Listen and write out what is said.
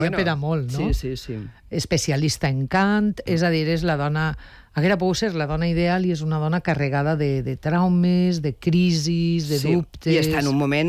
per a molt, no? Sí. Especialista en cant, és a dir, és la dona... Haguera pogut ser la dona ideal i és una dona carregada de traumes, de crisis, de dubtes... I està en un moment